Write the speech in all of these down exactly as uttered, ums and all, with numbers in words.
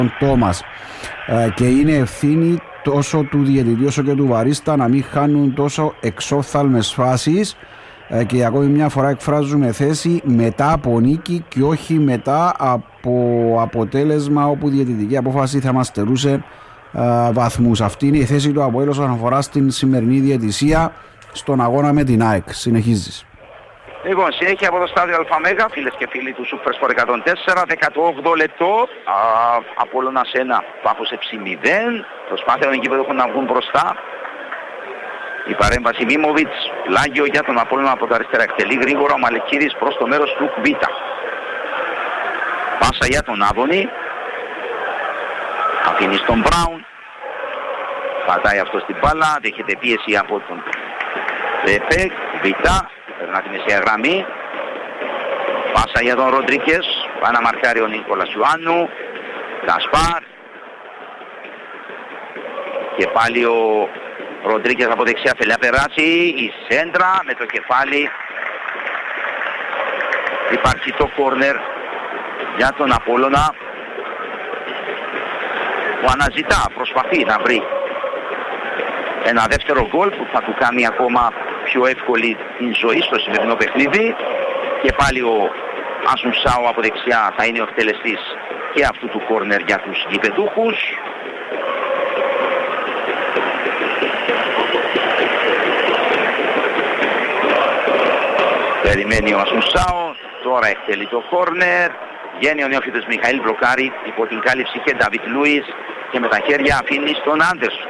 τον Τόμας ε, και είναι ευθύνη τόσο του διαιτητή όσο και του βαρίστα να μην χάνουν τόσο εξόφθαλμες φάσεις ε, και ακόμη μια φορά εκφράζουμε θέση μετά από νίκη και όχι μετά από αποτέλεσμα όπου η διαιτητική απόφαση θα μας στερούσε ε, βαθμούς. Αυτή είναι η θέση του ΑΠΟΕΛ όσον αφορά στην σημερινή διαιτησία στον αγώνα με την ΑΕΚ. Συνεχίζεις. Λοιπόν, συνέχεια από το στάδιο ΑΜΕΓΑ, φίλες και φίλοι του Super Sport εκατόν τέσσερα, δεκαοκτώ λεπτό, Απόλλωνας ένα, Πάφος εφ σι μηδέν, προσπάθεια των γηπεδούχων να βγουν μπροστά. Η παρέμβαση Μίμοβιτς, πλάγιο για τον Απόλλωνα από τα αριστερά, εκτελεί γρήγορα ο Μαλεκίδης προς το μέρος του Κουβίτα. Πάσα για τον Άδωνη, αφήνει στον Μπράουν, πατάει αυτό στην μπάλα, δέχεται πίεση από τον Πέπε, Κουβίτα. Περνά τη μεσαία γραμμή. Πάσα για τον Ροντρίκες. Πάει να μαρκάρει ο Νίκολας Ιωάννου. Κασπάρ. Και πάλι ο Ροντρίκες από δεξιά θέλει να περάσει. Η σέντρα με το κεφάλι. Υπάρχει το κόρνερ για τον Απόλλωνα, που αναζητά, προσπαθεί να βρει ένα δεύτερο γκολ που θα του κάνει ακόμα πιο εύκολη την ζωή στο σημερινό παιχνίδι. Και πάλι ο Άσουν Σάου από δεξιά θα είναι ο εκτελεστής και αυτού του κόρνερ για τους γηπεδούχους. Περιμένει ο Άσουν Σάου, τώρα εκτελεί το κόρνερ. Βγαίνει ο νεόφυτος Μιχαήλ, μπλοκάρει υπό την κάλυψη και Νταβίτ Λούις και με τα χέρια αφήνει στον Άντερσον.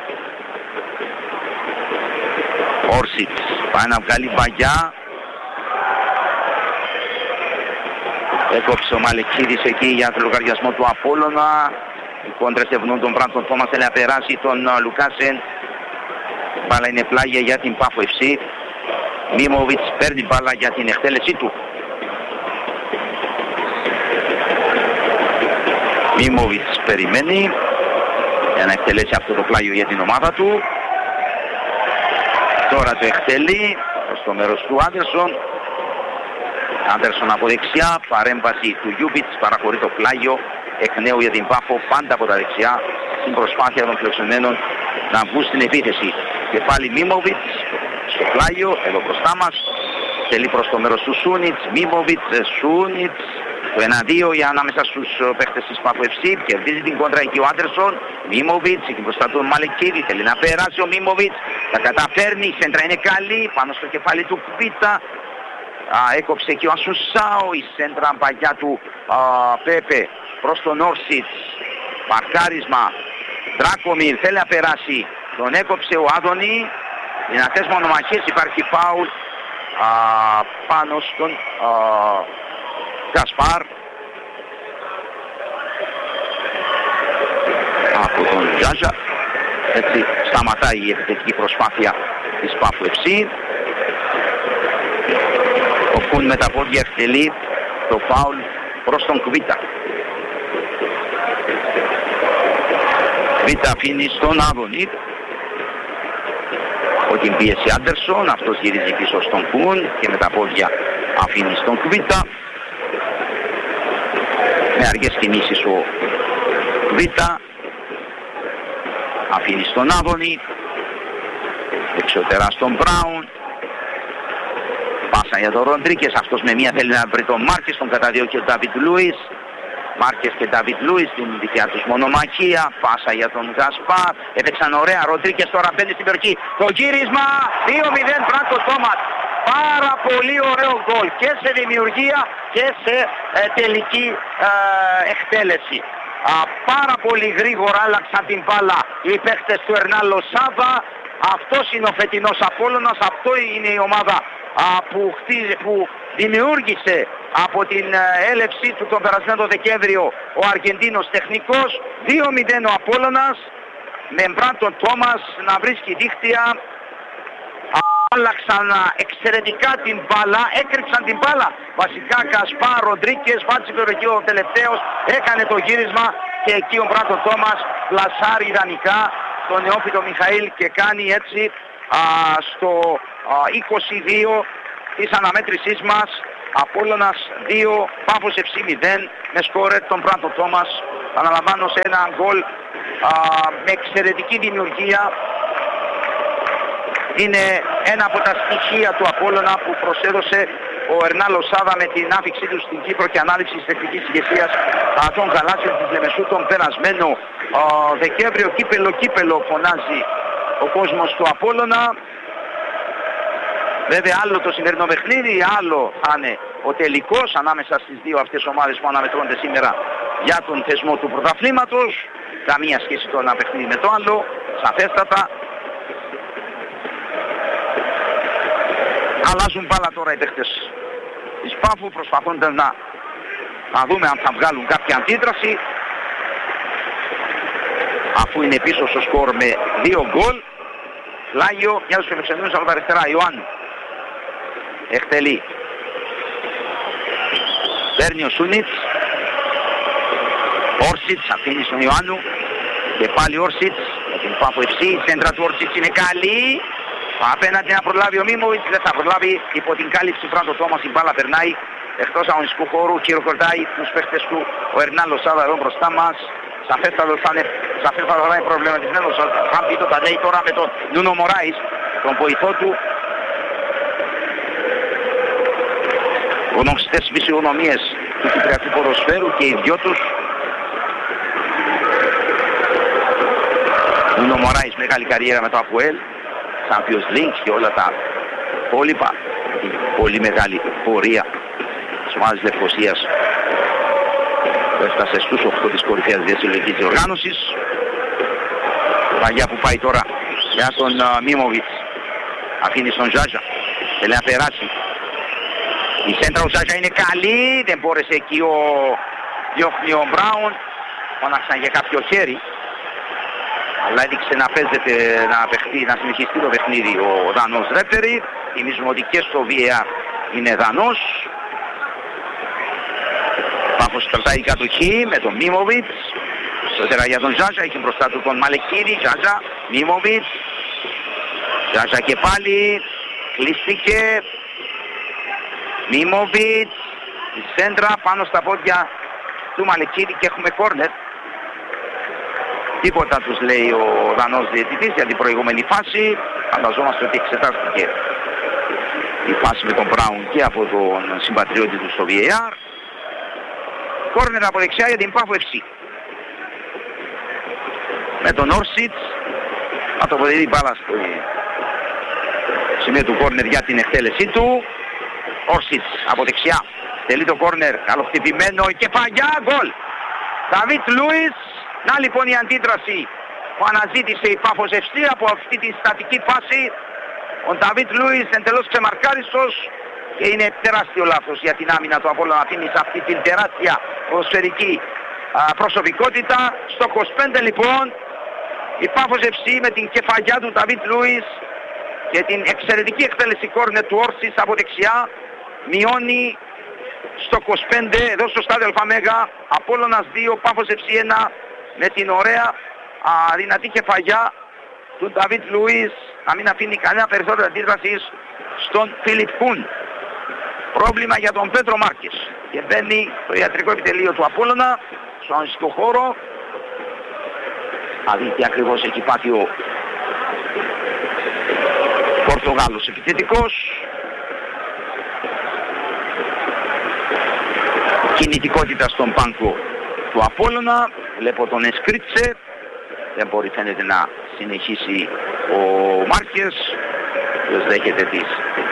Όρσιτς πάει να βγάλει μπαγιά. Έκοψε ο Μαλεκίδης εκεί για τον λογαριασμό του Απόλλωνα. Οι κόντρες ευνούν τον Μπράντον Τόμας, θέλει να περάσει τον Λουκάσεν. Μπάλα είναι πλάγια για την Πάφο εφ σι. Μίμοβιτς παίρνει μπάλα για την εκτέλεσή του. Μίμοβιτς περιμένει για να εκτελέσει αυτό το πλάγιο για την ομάδα του. Τώρα το εκτελεί στο μέρος του Άντερσον. Άντερσον από δεξιά, παρέμβαση του Γιούμπιτς, παραχωρεί το πλάγιο εκ νέου για την Πάφο, πάντα από τα δεξιά, στην προσπάθεια των φιλοξενμένων να βγουν στην επίθεση. Και πάλι Μίμοβιτς στο πλάγιο, εδώ μπροστά μας, θέλει προς το μέρος του Σούνιτς, Μίμοβιτς, Σούνιτς, το ένα δύο για ανάμεσα στους παίχτες της Πάφο εφ σι, κερδίζει την κόντρα εκεί ο Άντερσον. Μίμοβιτς, εκεί μπροστά του Μαλεκίδη, θέλει να περάσει ο Μίμοβιτς, τα καταφέρνει, η σέντρα είναι καλή, πάνω στο κεφάλι του Κουβίτα. Α, έκοψε εκεί ο Ασουσάου, η σέντρα μπαγιά του α, Πέπε προς τον Όρσιτς. Μαρκάρισμα, Ντράκομιρ θέλει να περάσει, τον έκοψε ο Άδωνη. Δυνατές μονομαχίες, υπάρχει φάουλ α, πάνω στον α, Κασπάρ από τον Τζάζα. Έτσι σταματάει η επιθετική προσπάθεια της Πάφου εφ σι. Ο Κουν με τα πόδια εκτελεί το φάουλ προς τον Κουβίτα. Κουβίτα αφήνει στον Άδωνη. Από την πίεση Άντερσον, αυτός γυρίζει πίσω στον Κουν και με τα πόδια αφήνει στον Κουβίτα. Με αργές κινήσεις ο Κουβίτα αφήνει στον Άδωνη, δεξιοτερά στον Μπράουν. Πάσα για τον Ροντρίκες, αυτός με μία θέλει να βρει τον Μάρκες, τον καταδιώκει ο Νταβίτ Λούις. Μάρκες και Νταβίτ Λούις την δικιά τους μονομαχία. Πάσα για τον Γκασπάρ, έπαιξαν ωραία. Ροντρίκες τώρα μπαίνει στην περιοχή. Το γύρισμα δύο μηδέν Μπράντο Τόμας. Πάρα πολύ ωραίο γκολ και σε δημιουργία και σε ε, τελική ε, εκτέλεση. Α, πάρα πολύ γρήγορα άλλαξαν την μπάλα οι παίχτες του Ερνάλο Σάβα. Αυτός είναι ο φετινός Απόλλωνας, αυτό είναι η ομάδα α, που, χτίζει, που δημιούργησε από την ε, έλευσή του τον περασμένο Δεκέμβριο ο Αργεντίνος τεχνικός. δύο μηδέν ο Απόλλωνας με Μπράντον Τόμας να βρίσκει δίχτυα. Άλλαξαν εξαιρετικά την μπάλα, έκρυψαν την μπάλα. Βασικά Κασπάρ, Ροντρίκες, βάζει περιοχή ο τελευταίος, έκανε το γύρισμα και εκεί ο Μπράντον Τόμας πλασάρει ιδανικά τον νεόφυτο Μιχαήλ και κάνει έτσι α, στο α, είκοσι δύο της αναμέτρησής μας Απόλλωνας δύο, Πάφος εφ σι μηδέν με σκόρερ τον Μπράντον Τόμας. αναλαμβάνω σε ένα γκολ α, με εξαιρετική δημιουργία. Είναι ένα από τα στοιχεία του Απόλλωνα που προσέδωσε ο Ερνάν Λοσάδα με την άφηξή του στην Κύπρο και ανάληψη της τεχνικής ηγεσίας των γαλάζιων της Λεμεσού τον περασμένο α, Δεκέμβριο. Κύπελο, κύπελο φωνάζει ο κόσμος του Απόλλωνα. Βέβαια άλλο το σημερινό παιχνίδι, άλλο θα είναι ο τελικός ανάμεσα στις δύο αυτές ομάδες που αναμετρώνται σήμερα για τον θεσμό του πρωταθλήματος. Καμία σχέση το ένα παιχνίδι με το άλλο, σαφέστατα. Αλλάζουν μπάλα τώρα οι παίχτες της Πάφου, προσπαθώντας να, να δούμε αν θα βγάλουν κάποια αντίδραση. Αφού είναι πίσω στο σκορ με δύο γκολ. Πλάγιο για τους φιλοξενούμενους από τα αριστερά, Ιωάννου. Εκτελεί. Παίρνει ο Σούνιτς. Όρσιτς αφήνει στον Ιωάννου. Και πάλι Όρσιτς με την Πάφο εφ σι. Η σέντρα του Όρσιτς είναι καλή. Απέναντι να προλάβει ο Μίμοβιτς, δεν θα προλάβει υπό την κάλυψη Φράντο Τόμας. Η μπάλα περνάει εκτός αγωνιστικού χώρου. Χειροκροτάει τους παίχτες του ο Ερνάν Λοσάδα εδώ μπροστά μας. Σαφέστατο θα είναι, σαφέστατο θα είναι προβληματισμένος. Θα πει το Ταντέι τώρα με τον Νούνο Μωράης, τον βοηθό του. Γνωστές φυσιογνωμίες του Κυπριακού ποδοσφαίρου και οι δυο τους. Νούνο Μωράης, μεγάλη καριέρα με το ΑΠΟΕΛ, Champions League και όλα τα υπόλοιπα. Πολύ μεγάλη πορεία της ομάδας Λευκωσίας που έφτασε στους οκτώ της κορυφαίας διασυλλογικής διοργάνωσης. Παγιά που πάει τώρα για τον uh, Μίμοβιτς. Αφήνει στον Ζάζα. Θέλει να περάσει. Η σέντρα ο Ζάζα είναι καλή. Δεν μπόρεσε εκεί ο διώχνει ο Μπράουν. Φώναξαν για κάποιο χέρι. Αλλά έδειξε να παίζεται, να, παιχτεί, να συνεχιστεί το παιχνίδι ο Δανός ρέφερι. Θυμίζουμε ότι και στο βι έι αρ είναι Δανός. Πάφος κρατάει η κατοχή με τον Μίμοβιτς. Σωτέρα για τον Ζάζα, έχει μπροστά του τον Μαλεκίδη. Ζάζα, Μίμοβιτς. Ζάζα και πάλι. Κλείστηκε. Μίμοβιτς. Η σέντρα πάνω στα πόδια του Μαλεκίδη και έχουμε κόρνερ. Τίποτα τους λέει ο Δανός διαιτητής για την προηγούμενη φάση. Φανταζόμαστε ότι εξετάστηκε η φάση με τον Μπράουν και από τον συμπατριώτη του στο βι έι αρ. Κόρνερ από δεξιά για την Πάφο εφ σι. Με τον Όρσιτς θα τοποθετεί μπάλα στο σημείο του κόρνερ για την εκτέλεσή του. Όρσιτς από δεξιά. Τελεί το κόρνερ. Καλοχτυπημένο. Και παγιά γκολ. Δαβίτ Λούις. Να λοιπόν η αντίδραση που αναζήτησε η Πάφος εφ σι από αυτή τη στατική φάση. Ο Νταβίτ Λούις εντελώς ξεμαρκάριστος και είναι τεράστιο λάθος για την άμυνα του Απόλλωνα να αφήνει σε αυτή την τεράστια ποδοσφαιρική προσωπικότητα. Στο είκοσι πέντε λοιπόν η Πάφος εφ σι με την κεφαλιά του Νταβίτ Λούις και την εξαιρετική εκτέλεση κόρνερ του Όρσης από δεξιά μειώνει στο είκοσι πέντε εδώ στο στάδιο Αλφαμέγα. Απόλλωνας δύο, Πάφος εφ σι ένα με την ωραία α, δυνατή κεφαλιά του Νταβίτ Λούις να μην αφήνει κανένα περισσότερο αντίδραση στον Φίλιπ Κουν. Πρόβλημα για τον Πέτρο Μάρκες και μπαίνει στο ιατρικό επιτελείο του Απόλλωνα στο αγωνιστικό χώρο. Θα δει τι ακριβώς έχει πάθει ο Πορτογάλος επιθετικός. Κινητικότητα στον πάγκο του Απόλλωνα. Βλέπω τον Εσκρίτσε. Δεν μπορεί φαίνεται να συνεχίσει ο Μάρκες. Ποιος δέχεται τις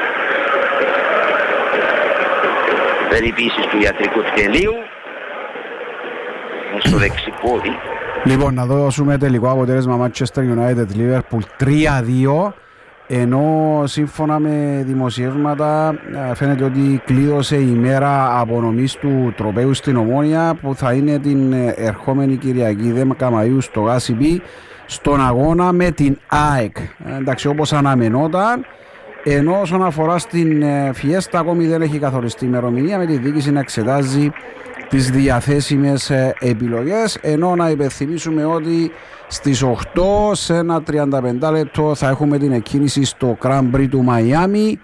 περιποίησεις του ιατρικού επιτελείου. Με στο δεξιπόδι. Λοιπόν, να δώσουμε τελικό αποτέλεσμα Manchester United Liverpool τρία δύο. Ενώ σύμφωνα με δημοσιεύματα φαίνεται ότι κλείδωσε η μέρα απονομής του τροπαίου στην Ομόνοια που θα είναι την ερχόμενη Κυριακή δέκα Μαΐου στο Γάσιμπι στον αγώνα με την ΑΕΚ. Εντάξει, όπως αναμενόταν. Ενώ όσον αφορά στην Φιέστα ακόμη δεν έχει καθοριστεί ημερομηνία με τη διοίκηση να εξετάζει τις διαθέσιμες επιλογές. Ενώ να υπενθυμίσουμε ότι στις οκτώ σε ένα τριάντα πέντε λεπτό θα έχουμε την εκκίνηση στο Grand Prix του Μαϊάμι.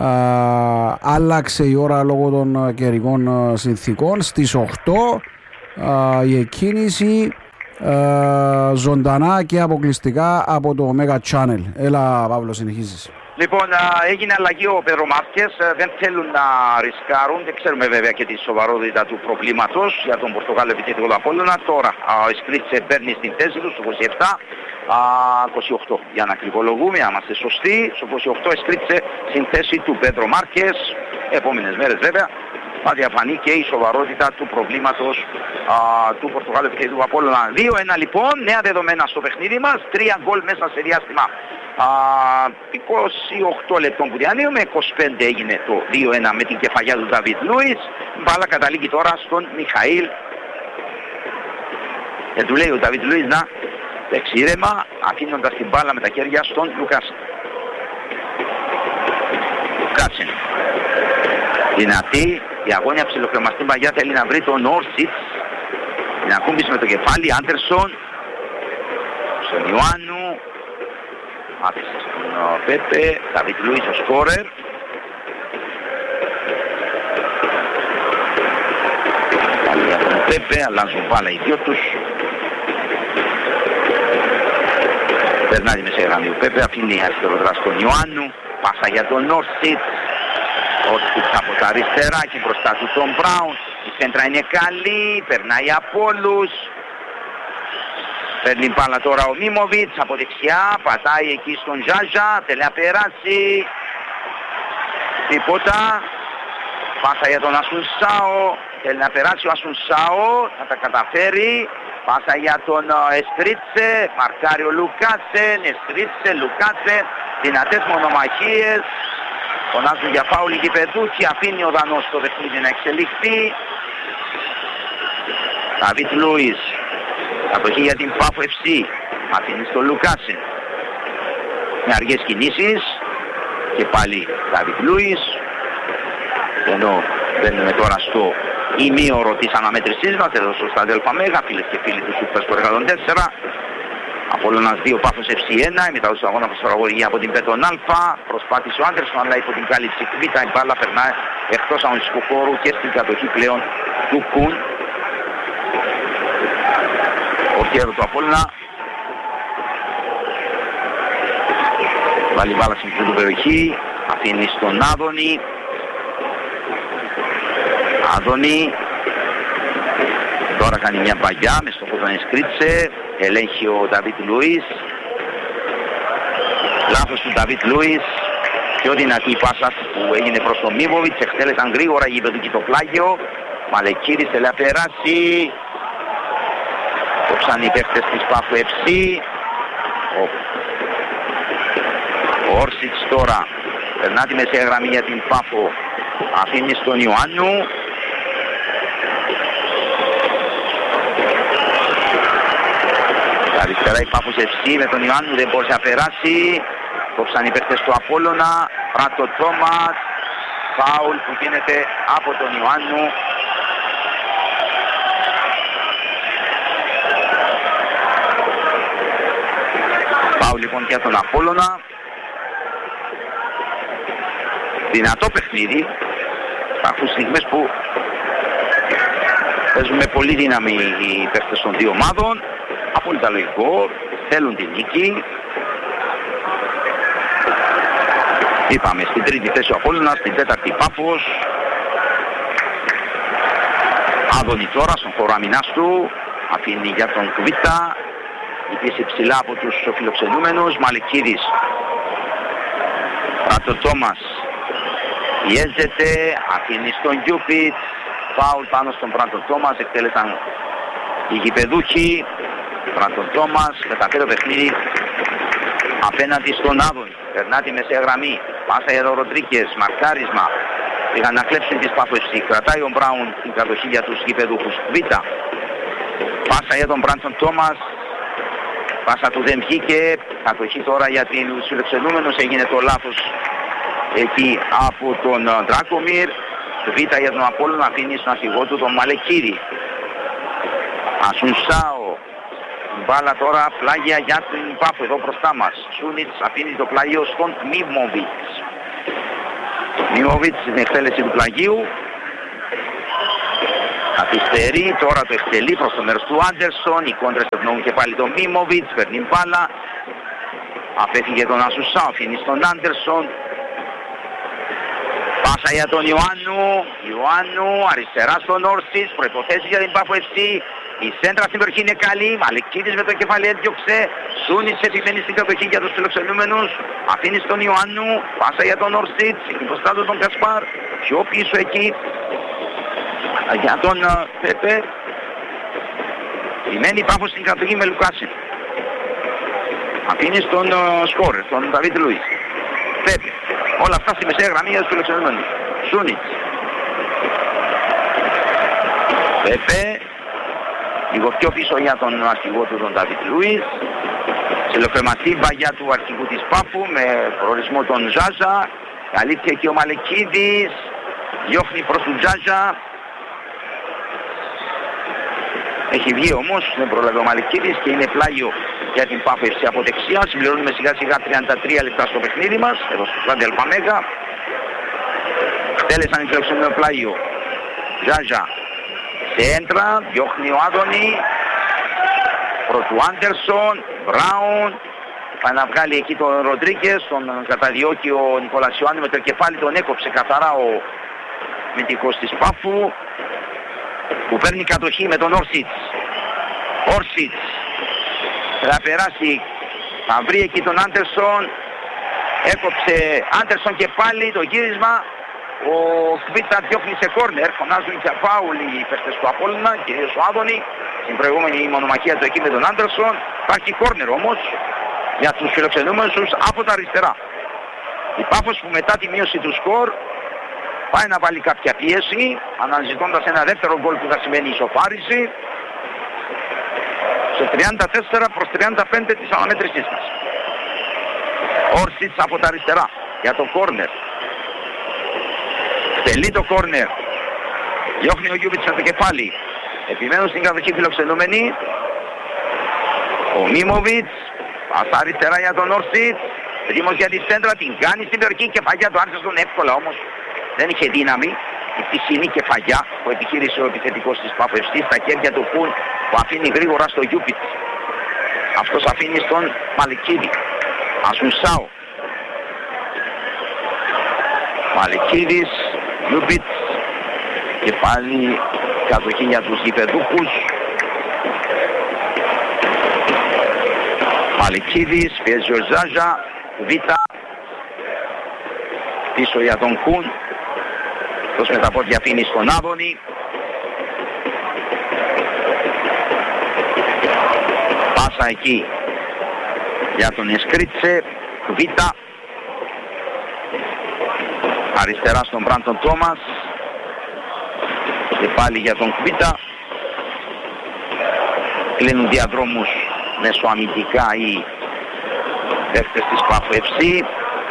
Άλλαξε η ώρα λόγω των καιρικών συνθήκων. Στις οκτώ α, η εκκίνηση α, ζωντανά και αποκλειστικά από το Mega Channel. Έλα Παύλο, συνεχίζεις. Λοιπόν, έγινε αλλαγή ο Πέδρο Μάρκες, δεν θέλουν να ρισκάρουν, δεν ξέρουμε βέβαια και τη σοβαρότητα του προβλήματος για τον Πορτογάλο επιθετικό του Απόλλωνα. Τώρα ο Σκρίτσε παίρνει στην θέση του στο είκοσι επτά, είκοσι οκτώ για να ακριβολογούμε, να είμαστε σωστοί. Στο είκοσι οκτώ Σκρίτσε στην θέση του Πέδρο Μάρκες, επόμενες μέρες βέβαια θα διαφανεί και η σοβαρότητα του προβλήματος α, του Πορτογάλου επιθετικού του Απόλλωνα. δύο ένα λοιπόν, νέα δεδομένα στο παιχνίδι μας, τρία γκολ μέσα σε διάστημα είκοσι οκτώ λεπτών που διανύουμε, είκοσι πέντε έγινε το δύο ένα με την κεφαλιά του Νταβίτ Λούις. Μπάλα καταλήγει τώρα στον Μιχαήλ και του λέει ο Νταβίτ Λούις να παίξει ήρεμα, αφήνοντας την μπάλα με τα χέρια στον Λουκάσιν. Λουκάσιν δυνατή, η αγώνια ψιλοκρεμαστή παγιά, θέλει να βρει τον Όρσιτς, την ακούμπηση με το κεφάλι. Άντερσον στον Ιωάννου, άφησε στον Πέπε, Νταβίτ Λούις ο σκόρερ. Πάλι για τον Πέπε, αλλάζουν μπάλα οι δυο τους. Περνάει μέσα η γραμμή ο Πέπε, αφήνει αριστεροδρά στον Ιωάννου, πάσα για τον Όρσιτς. Όρσιτς από τα αριστερά και μπροστά του τον Μπράουν. Η σέντρα είναι καλή, περνάει από όλους. Παίρνει μπάλα τώρα ο Μίμοβιτς από δεξιά, πατάει εκεί στον Ζάζα, θέλει να περάσει. Τίποτα. Πάσα για τον Ασουνσάο, θέλει να περάσει ο Ασουνσάο, θα τα καταφέρει. Πάσα για τον Εστρίτσε, μαρκάρει ο Λουκάσεν, Εστρίτσε, Λουκάσεν, δυνατές μονομαχίες. Φωνάζουν για φάουλ οι γηπεδούχοι, αφήνει ο Δανός το παιχνίδι να εξελιχθεί. Νταβίτ Λούις, κατοχή για την Πάφο εφ σι, αφήνει στο Λουκάσεν. Με αργές κινήσεις και πάλι Νταβίτ Λούις. Ενώ μπαίνουμε τώρα στο ημίωρο της αναμέτρησής μας, εδώ στο Στάδιο Αλφαμέγα, φίλες και φίλοι του Super Sport εκατόν τέσσερα. Απόλλωνας δύο, Πάφος εφ σι ένα, η μετά του αγώνα προσφαραγωγή από την Πέτον Α. Προσπάθησε ο Άντερσον, αλλά υπό την κάλυψη Β, η μπάλα περνάει εκτός αγωνιστικού χώρου και στην κατοχή πλέον του Κουν. Ο χέρος του Απόλλωνα βάλει μπάλα στην του περιοχή, αφήνει στον Άδωνη. Άδωνη τώρα κάνει μια παγιά με στόχο τον Εσκρίτσε, ελέγχει ο Νταβίτ Λούις. Λάθος του Νταβίτ Λούις, πιο δυνατή η πάσα που έγινε προς τον Μίμοβιτς, εκτέλεσαν γρήγορα οι γηπεδούκοι το πλάγιο. Μαλεκίδης θέλει να περάσει, κόψαν οι παίχτες της Πάφου εφ σι. Ο, ο Όρσιτς τώρα περνά τη μεσαία γραμμή για την Πάφο, αφήνει στον Ιωάννου. Αριστερά η Πάφος εφ σι με τον Ιωάννου, δεν μπορούσε να περάσει. Κόψαν οι παίχτες του Απόλλωνα. Ράτο Τόμας, φάουλ που γίνεται από τον Ιωάννου. Φάουλ λοιπόν για τον Απόλλωνα. Δυνατό παιχνίδι. Υπάρχουν στιγμές που παίζουν με πολύ δύναμη οι παίχτες των δύο ομάδων. Απόλυτα λογικό, θέλουν την νίκη. Είπαμε στην τρίτη θέση ο Απόλλωνας, στην τέταρτη Πάφος. Άδωνη τώρα στον χώρο αμυνάς του, αφήνει για τον Κουβίτα. Η πίεση ψηλά από τους φιλοξενούμενους. Μαλικίδης, Ράτο Τόμας πιέζεται, αφήνει στον Γιούπιτ. Φάουλ πάνω στον Ράτο Τόμας, εκτέλεσαν οι γηπεδούχοι. Ράτο Τόμας μεταφέρει το παιχνίδι απέναντι στον Άδωνη. Περνά τη μεσαία γραμμή. Πάσα για τον Ροντρίκες, μαρκάρισμα. Πήγαν να κλέψουν τις Πάφο εφ σι. Κρατάει ο Μπράουν την κατοχή για τους γηπεδούχους. Β. Πάσα για τον Μπράντσον Τόμας. Πάσα του δεν βγήκε. Κατοχή τώρα για τους φιλοξενούμενους. Έγινε το λάθος εκεί από τον Ντράκομιρ. Β για τον Απόλλωνα, αφήνει στον αρχηγό του τον Μαλεκίδη. Ασουνσάο. Μπάλα τώρα πλάγια για την Πάφο εδώ μπροστά μας. Σούνιτς αφήνει το πλάγιο στον Μίμοβιτς. Μίμοβιτς στην εκτέλεση του πλαγίου. Καθυστερεί, τώρα το εκτελεί προς το μέρος του Άντερσον. Οι κόντρες ευνοούν και πάλι τον Μίμοβιτς, παίρνει μπάλα. Απέφυγε τον Ασουσά, αφήνει στον Άντερσον. Πάσα για τον Ιωάννου. Ιωάννου αριστερά στον Όρσιτς, προϋποθέσεις για την Πάφο εφ σι. Η σέντρα στην περιοχή είναι καλή. Μαλεκίδης με το κεφάλι έδιωξε. Σούνιτς επιμένει στην κατοχή για τους φιλοξενούμενους. Αφήνει στον Ιωάννου. Πάσα για τον Όρσιτς. Εκεί μπροστά του τον Κασπάρ. Πιο πίσω εκεί. Για τον uh, Πέπε. Ημένει η Πάφο στην κατοχή με Λουκάσιν. Αφήνει στον uh, σκόρερ, τον Νταβίτ Λουίς. Πέπε. Όλα αυτά στη μεσαία γραμμή για τους φιλοξενούμενους. Σούνιτς. Πέπε. Λίγο πιο πίσω για τον αρχηγό του τον Νταβίτ Λουίς. Ψιλοκρεματή βαγιά του αρχηγού της Πάφου με προορισμό τον Ζάζα. Καλύπτει εκεί ο Μαλεκίδης. Διώχνει προς τον Ζάζα. Έχει βγει όμως, δεν πρόλαβε ο Μαλεκίδης και είναι πλάγιο για την Πάφο εφ σι από δεξιά. Συμπληρώνουμε σιγά σιγά τριάντα τρία λεπτά στο παιχνίδι μας, εδώ στο στάδιο Αλφαμέγα. Τέλεσαν οι φιλοξενούμενο πλάγιο. Ζάζα. Σέντρα, διώχνει ο Άδωνη. Πρωτού Άντερσον, Μπράουν. Πάει να βγάλει εκεί τον Ροντρίγκες, τον καταδιώκει ο Νικόλας Ιωάννου με το κεφάλι, τον έκοψε καθαρά ο μυντικός της Πάφου. Που παίρνει κατοχή με τον Όρσιτς. Όρσιτς θα περάσει, θα βρει εκεί τον Άντερσον. Έκοψε Άντερσον και πάλι το γύρισμα. Ο Κβίτα διώχνει σε κόρνερ. Φωνάζουν για φάουλ οι παίχτες του Απόλλωνα, κυρίως ο Άδωνη. Στην προηγούμενη μονομαχία του εκεί με τον Άντερσον. Υπάρχει κόρνερ όμως για τους φιλοξενούμενους από τα αριστερά. Η Πάφος που μετά τη μείωση του σκορ πάει να βάλει κάποια πίεση, αναζητώντας ένα δεύτερο γκολ που θα σημαίνει ισοφάριση. Σε τριάντα τέσσερα προς τριάντα πέντε της αναμέτρησής μας. Όρσιτς από τα αριστερά για το κόρνερ. Τελεί το κόρνερ. Διώχνει ο Γιούβιτς με το κεφάλι. Επιμένουν στην κατοχή φιλοξενούμενοι. Ο Μίμοβιτς. Πάσα αριστερά για τον Όρσιτς. Έτοιμος για τη σέντρα, την κάνει στην περιοχή και φαγιά του Άντερσον εύκολα όμως. Δεν είχε δύναμη. Η πισινή κεφαλιά που επιχείρησε ο επιθετικός της Πάφο εφ σι στα χέρια του Κουν που αφήνει γρήγορα στο Γιούβιτς. Αυτός αφήνει στον Μαλεκίδη. Ασουνσάου. Μαλεκίδης, Γιούβιτς και πάλι κατοχή για τους γηπεδούχους. Μαλεκίδης, πιέζει ο Ζάζα, Βίτα. Πίσω για τον Κουν. Αυτός με τα πόδια αφήνει στον Άδωνη. Πάσα εκεί για τον Εσκρίτσε, Βίτα. Αριστερά στον Μπράντον Τόμας. Και πάλι για τον Βίτα. Κλείνουν διαδρόμους μεσοαμυντικά οι παίκτες της Πάφο εφ σι.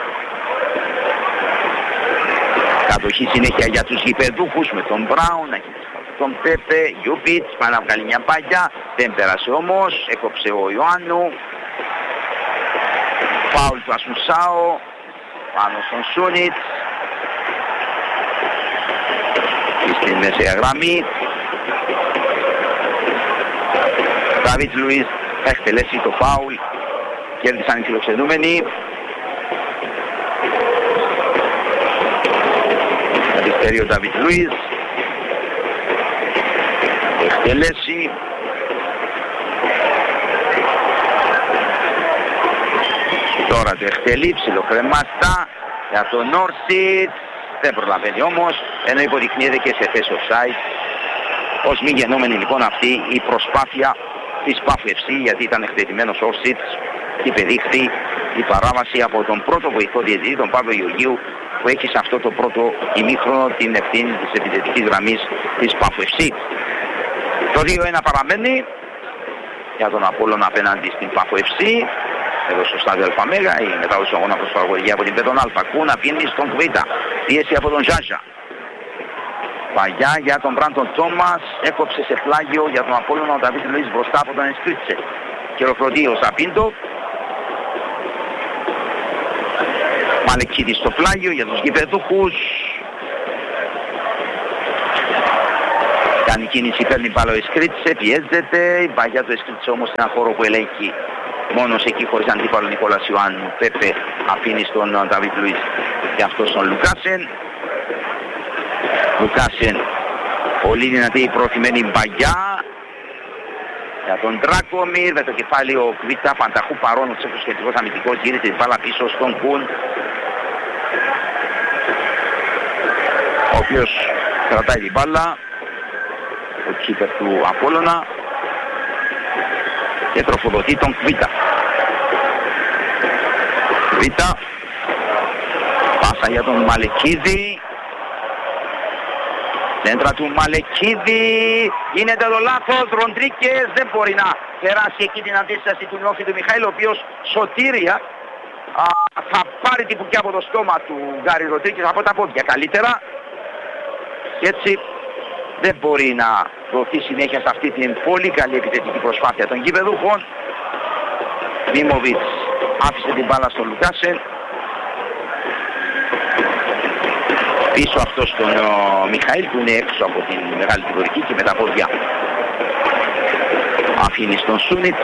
Κατοχή συνέχεια για τους γηπεδούχους με τον Μπράουν, τον Πέπε, Γιούμπιτς, πάει να βγάλει μια πάγια, δεν πέρασε όμως, έκοψε ο Ιωάννου. Φάουλ του Ασουνσάου, πάνω στον Σούνιτς. Και στην μεσαία γραμμή. Νταβίτ Λουίς θα εκτελέσει το φάουλ, κέρδισαν οι φιλοξενούμενοι. Καθυστερεί ο Νταβίτ Λουίς. Το εκτελέσει. Τώρα το εκτελεί, ψιλοκρεμάστα για τον Όρσιτς. Δεν προλαβαίνει όμως, ενώ υποδεικνύεται και σε θέση offside. Ως μη γεννόμενη λοιπόν αυτή η προσπάθεια της Πάφο εφ σι, γιατί ήταν εκτεθειμένος Όρσιτς και υπεδείχθη η παράβαση από τον πρώτο βοηθό διαιτητή, τον Παύλο Γεωργίου, που έχει σε αυτό το πρώτο ημίχρονο την ευθύνη της επιθετικής γραμμής της Πάφο εφ σι. Το δύο ένα παραμένει για τον Απόλλωνα απέναντι στην Πάφο εφ σι. Εδώ στο στάδιο Αλφαμέγα, η μετάδοση αγώνα προς παραγωγή από την Πέτον Αλφα. Κούνα πίνει στον Κουβίτα. Πίεση από τον Ζάζα. Παγιά για τον Μπράντον Τόμας. Έκοψε σε πλάγιο για τον Απόλλωνα ο Νταβίτ Λουίς μπροστά από τον Εσκρίτσε. Χειροκροτεί ο Ζαπίντο. Μαλεκίδη στο πλάγιο για τους γηπεδούχους. Κάνει κίνηση, παίρνει μπάλα ο Εσκρίτσε, πιέζεται. Η παγιά του Εσκρίτσε όμως είναι ένα χώρο που ελέγχει μόνος εκεί χωρίς αντίπαλο Νικόλας Ιωάννου. Πέπε αφήνει στον Νταβίτ Λουίς και αυτός τον Λουκάσεν. Λουκάσεν, πολύ δυνατή προωθημένη μπαγιά για τον Ντράκομιρ, με το κεφάλι ο Κβίτα, πανταχού παρόν ο τσέχος κεντρικός αμυντικός, γύρισε την μπάλα πίσω στον Κουν, ο οποίος κρατάει την μπάλα, ο κύπερ του Απόλλωνα, και τροφοδοτεί τον Κβίτα. Κβίτα, πάσα για τον Μαλεκίδη. Σέντρα του Μαλεκίδη, γίνεται το λάθος, Ροντρίκες δεν μπορεί να περάσει εκεί την αντίσταση του Νόφη του Μιχαήλ, ο οποίος σωτήρια α, θα πάρει την πουκιά από το στόμα του Γκάρι Ροντρίκες, από τα πόδια καλύτερα, και έτσι δεν μπορεί να δοθεί συνέχεια σε αυτή την πολύ καλή επιθετική προσπάθεια των γηπεδούχων. Μίμοβιτς άφησε την μπάλα στον Λουκάσεν. Πίσω αυτός τον ο, Μιχαήλ που είναι έξω από την μεγάλη τιμωρική και με τα πόδια αφήνει στον Σούνιτς.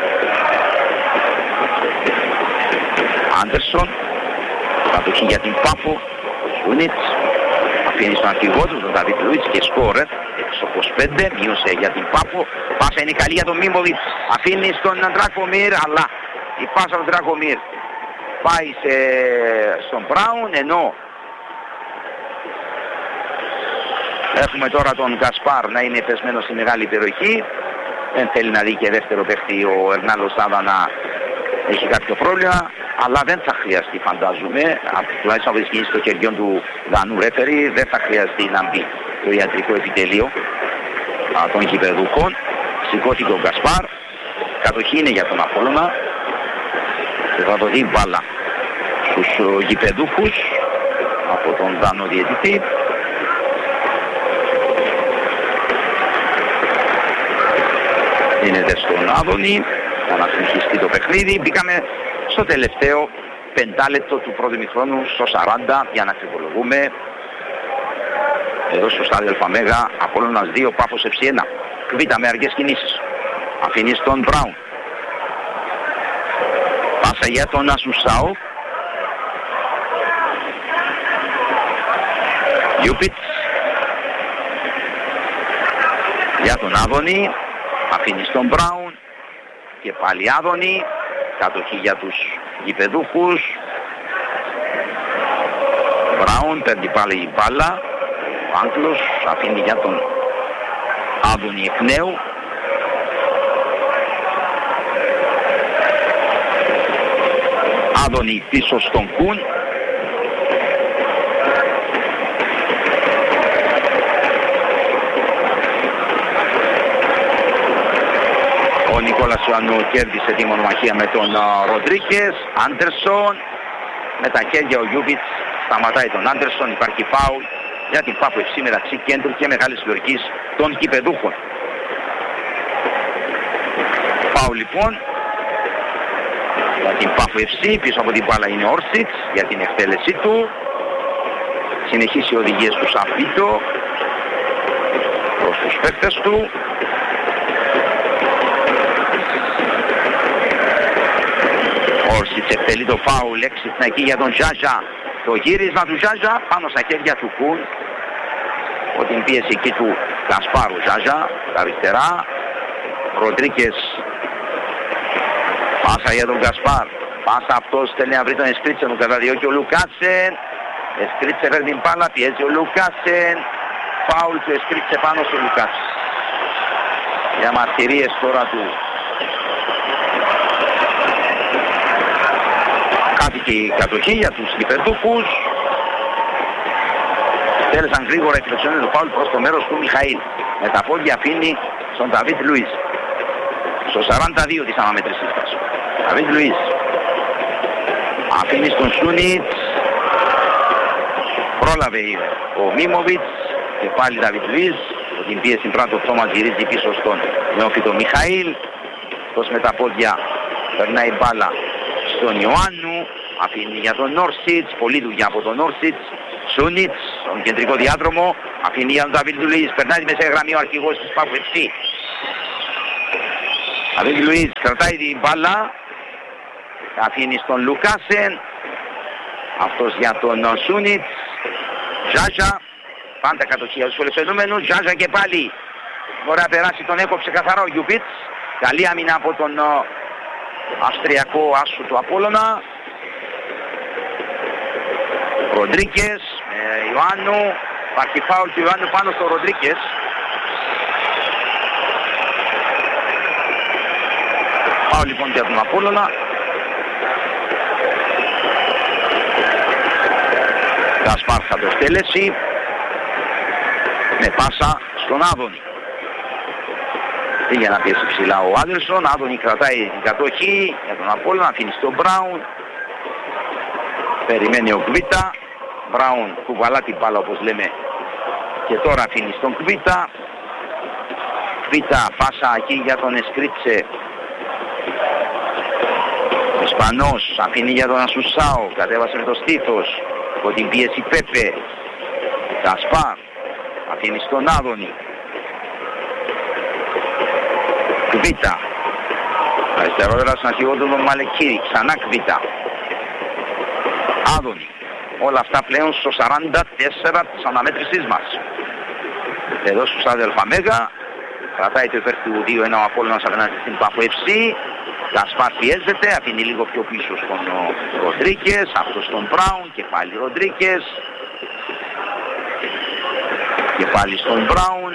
Άντερσον, κατοχή για την Πάφο. Σούνιτς αφήνει στον αρχηγό του, τον Νταβίτ Λουίτς, και σκόρερ έξω είκοσι πέντε, μείωσε για την Πάφο. Πάσα είναι καλή για τον Μίμοβιτς, αφήνει στον Ντράκομιρ, αλλά η πάσα του Ντράκομιρ πάει σε, στον Μπράουν, ενώ έχουμε τώρα τον Γκασπάρ να είναι πεσμένος στη μεγάλη περιοχή. Δεν θέλει να δει και δεύτερο παίχτη ο Ερνάλο Σάδα να έχει κάποιο πρόβλημα, αλλά δεν θα χρειαστεί, φαντάζομαι, τουλάχιστον από τις κινήσεις των χεριών του Δανού ρέφερη, δεν θα χρειαστεί να μπει το ιατρικό επιτελείο α, των γηπεδούχων. Σηκώθηκε ο Γκασπάρ, κατοχή είναι για τον Απόλλωνα και θα δοθεί μπάλα στους γηπεδούχους από τον Δανό διαιτητή. Δίνεται στον Άδωνη για να συνεχιστεί το παιχνίδι. Μπήκαμε στο τελευταίο πεντάλεπτο του πρώτου ημιχρόνου, στο σαράντα, για να αξιολογούμε εδώ στο στάδιο Αλφαμέγα. Απόλλωνας δύο, Πάφος Εφ Σι ένα. Κβίτα με αργές κινήσεις, αφήνει στον Μπράουν. Πάσα για τον Ασουσάου. Γιούπιτς για τον Άδωνη, αφήνει στον Μπράουν και πάλι Άδωνη. Κατοχή για τους γηπεδούχους. Μπράουν παίρνει πάλι η μπάλα, ο Άγγλος αφήνει για τον Άδωνη εκ νέου. Άδωνη πίσω στον Κουν. Ο Νικόλας Ιωάννου κέρδισε τη μονομαχία με τον Ροντρίκες. Άντερσον με τα χέρια, ο Γιούβιτς σταματάει τον Άντερσον. Υπάρχει φάουλ για την Πάφο Εφ Σι μεταξύ κέντρου και μεγάλης συλλογικής των κηπεδούχων. Φάουλ λοιπόν για την Πάφο Εφ Σι. Πίσω από την μπάλα είναι ο Όρσιτς για την εκτέλεσή του. Συνεχίσει οι οδηγίες του Σαφίτο προς τους παίκτες του. Όρσιτς εκτελεί το φάουλ, έξυπνα εκεί για τον Ζάζα. Το γύρισμα του Ζάζα πάνω στα χέρια του Κουν. Από την πίεση εκεί του Κασπάρου Ζάζα, τα αριστερά. Ροντρίκες. Πάσα για τον Κασπάρ. Πάσα αυτός θέλει να βρει τον Εσκρίτσε, τον καταδιώκει ο Λουκάσεν. Εσκρίτσε φέρνει την μπάλα, πιέζει ο Λουκάσεν. Φάουλ του Εσκρίτσε πάνω στο Λουκάσεν. Για μαρτυρίες τώρα του. Κάθηκε η κατοχή για τους γηπεδούχους. Θέλησαν γρήγορα εκπληξιόνες το φάουλ προς το μέρος του Μιχαήλ. Με τα πόδια αφήνει στον Νταβίτ Λουίς. Στο σαράντα δύο της αναμέτρησης. Νταβίτ Λουίς. Αφήνει στον Σούνιτς. Πρόλαβε ο Μίμοβιτς. Και πάλι Νταβίτ Λουίς. Την πίεση πράγματος το σώμα γυρίζει πίσω στον νεόφυτο Μιχαήλ. Αυτός με τα πόδια περνάει μπάλα στον Ιωάννου. Αφήνει για τον Όρσιτς. Πολλή δουλειά από τον Όρσιτς. Σούνιτς, στον κεντρικό διάδρομο, Αφήνει για τον Δαβίδ Λουίς, περνάει τη μεσαία γραμμή ο αρχηγός της Πάφου εφ σι. Δαβίδ Λουίς κρατάει την μπάλα, αφήνει στον Λουκάσεν, αυτός για τον Σούνιτς, Ζάζα, πάντα κατοχή στους φαινόμενους, Ζάζα και πάλι μπορεί να περάσει, τον έκοψε καθαρά ο Γιουπίτς, καλή άμυνα από τον Αυστριακό άσου του Απόλλωνα. Ροντρίκες, ε, Ιωάννου, υπάρχει φάουλ του Ιωάννου πάνω στο Ροντρίκες. Φάουλ λοιπόν για τον Απόλλωνα. Γκασπάρ θα το στέλεσει με πάσα στον Άδωνη. Πήγε να πιέσει ψηλά ο Άντερσον, Άδωνη κρατάει την κατοχή για τον Απόλλωνα, αφήνει στον Μπράουν. Περιμένει ο Κβίτα, Μπράουν κουβαλά την μπάλα όπως λέμε και τώρα αφήνει στον Κβίτα. Κβίτα πάσα εκεί για τον Εσκρίτσε. Ο Ισπανός αφήνει για τον Ασουσάο, κατέβασε με το στήθος από την πίεση Πέπε. Γκασπάρ αφήνει στον Άδωνη. Κβίτα, αριστερότερα στον αρχηγό του τον Μαλεκίρη, ξανά Κβίτα. Άδωνη. Όλα αυτά πλέον στο σαράντα τέσσερα της αναμέτρησής μας. Εδώ στους Άδελφα Μέγα κρατάει το υπέρ του δύο ένα ο Απόλλωνας απέναντι στην Πάφο εφ σι. Γκασπάρ πιέζεται, αφήνει λίγο πιο πίσω στον Ροντρίκες, αυτός στον Μπράουν και πάλι Ροντρίκες και πάλι στον Μπράουν.